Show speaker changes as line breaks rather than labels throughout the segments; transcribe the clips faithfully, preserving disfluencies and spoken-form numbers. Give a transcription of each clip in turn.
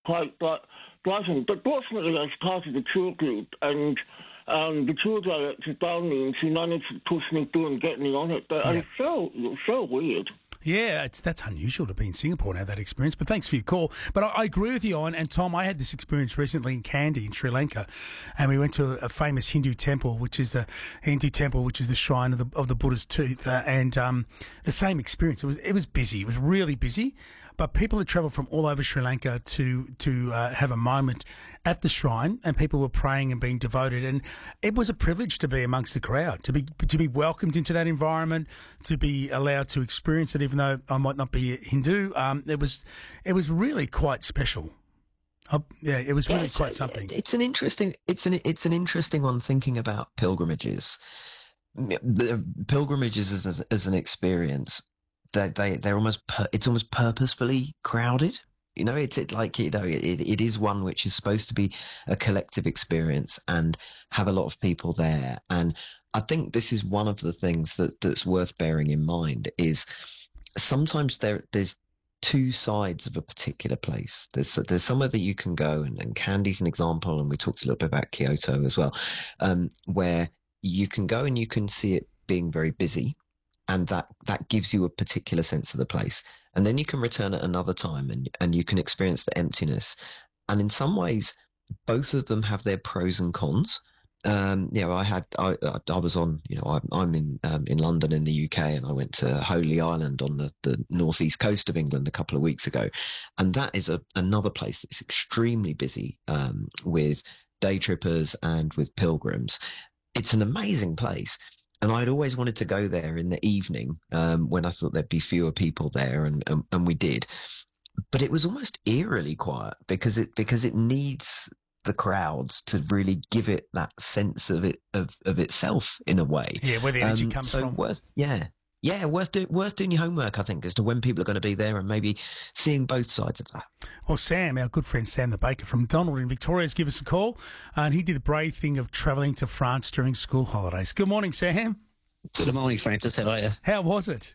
quite ple- pleasant. But fortunately, I was part of the tour group, and um, the tour director found me, and she managed to push me through and get me on it. But
Yeah.
it's so, it's so weird.
Yeah, it's that's unusual to be in Singapore and have that experience, but thanks for your call. But I, I agree with you, Owen and Tom. I had this experience recently in Kandy in Sri Lanka, and we went to a, a famous Hindu temple, which is the Hindu temple, which is the shrine of the of the Buddha's tooth, uh, and um, the same experience. It was it was busy. It was really busy, but people had travelled from all over Sri Lanka to to uh, have a moment at the shrine, and people were praying and being devoted, and it was a privilege to be amongst the crowd, to be to be welcomed into that environment, to be allowed to experience it, even though I might not be a Hindu. Um, it was it was really quite special. Uh, yeah, it was really
Yeah, it's,
quite something.
It's an interesting, it's an it's an interesting one thinking about pilgrimages. The pilgrimages as, as an experience, they they they're almost per, it's almost purposefully crowded. You know, it's it like you know it, it is one which is supposed to be a collective experience and have a lot of people there. And I think this is one of the things that that's worth bearing in mind is sometimes there there's two sides of a particular place. There's there's somewhere that you can go, and, and Kandy's an example, and we talked a little bit about Kyoto as well, um, where you can go and you can see it being very busy, and that that gives you a particular sense of the place. And then you can return at another time, and and you can experience the emptiness. And in some ways, both of them have their pros and cons. Um, you know, I had, I, I was on, you know, I'm, I'm in, um, in London in the U K, and I went to Holy Island on the, the northeast coast of England a couple of weeks ago. And that is a, another place that's extremely busy, um, with day trippers and with pilgrims. It's an amazing place. And I'd always wanted to go there in the evening, um, when I thought there'd be fewer people there, and, and, and we did. But it was almost eerily quiet because it, because it needs the crowds to really give it that sense of it of, of itself in a way.
Yeah, where the energy
um,
comes
so
from.
Worth, yeah, yeah, worth do, worth doing your homework, I think, as to when people are going to be there, and maybe seeing both sides of that.
Well, Sam, our good friend Sam the Baker from Donald in Victoria, has given us a call, and he did the brave thing of travelling to France during school holidays. Good morning, Sam.
Good morning, Francis. How are you?
How was it?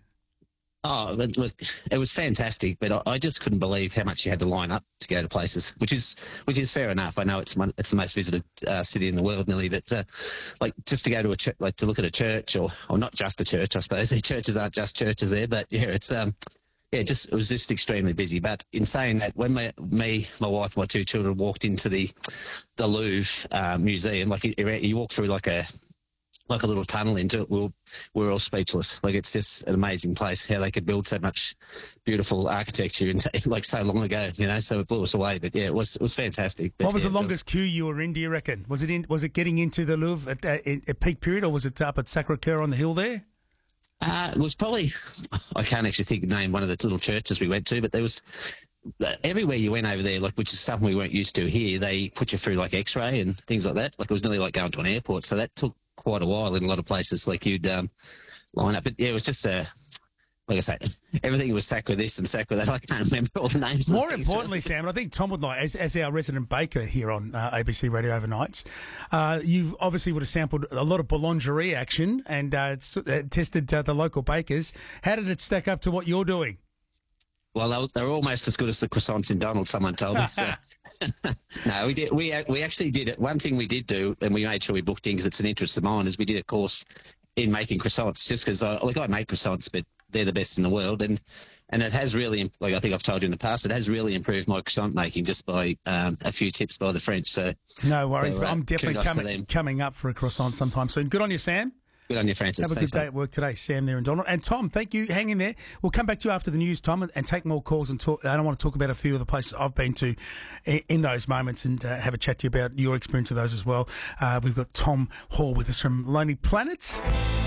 Oh, but look, it was fantastic, but I, I just couldn't believe how much you had to line up to go to places, which is which is fair enough. I know it's one, it's the most visited uh, city in the world, nearly, but uh, like just to go to a ch- like to look at a church, or or not just a church, I suppose. The churches aren't just churches there, but yeah, it's um yeah, just it was just extremely busy. But in saying that, when my, me, my wife, my two children walked into the the Louvre uh, museum, like you, you walk through like a like a little tunnel into it, we we're, we we're all speechless. Like, it's just an amazing place, how they could build so much beautiful architecture in, like, so long ago, you know, so it blew us away. But yeah, it was it was fantastic. But,
What was
yeah,
the longest queue you were in, do you reckon? Was it in? Was it getting into the Louvre at, at, at peak period, or was it up at Sacre-Cœur on the hill there?
Uh, it was probably, I can't actually think name one of the little churches we went to, but there was, everywhere you went over there, like, which is something we weren't used to here, they put you through like X-ray and things like that. Like, it was nearly like going to an airport, so that took quite a while in a lot of places. Like, you'd um, line up, but yeah, it was just a. Like I say, everything was stacked with this and stacked with that. I can't remember all the names.
More
of things.
importantly, Sam, and I think Tom would like, as, as our resident baker here on uh, A B C Radio Overnights, uh, you obviously would have sampled a lot of boulangerie action and uh, s- uh, tested uh, the local bakers. How did it stack up to what you're doing?
Well, they were, they were almost as good as the croissants in Donald, someone told me. So. No, we did. We we actually did it. One thing we did do, and we made sure we booked in because it's an interest of mine, is we did a course in making croissants. Just because I like I make croissants, but they're the best in the world, and and it has really, like I think I've told you in the past, it has really improved my croissant making just by um, a few tips by the French. So
No worries,
so,
but
uh,
I'm definitely
kudos to
coming
them.
coming up for a croissant sometime soon. Good on you, Sam.
Good on you, Francis.
Have a
Thanks,
good day
mate.
at work today, Sam there in Donald. And Tom, thank you. Hang in there. We'll come back to you after the news, Tom, and, and take more calls. And talk. I don't want to talk about a few of the places I've been to in, in those moments, and uh, have a chat to you about your experience of those as well. Uh, we've got Tom Hall with us from Lonely Planet.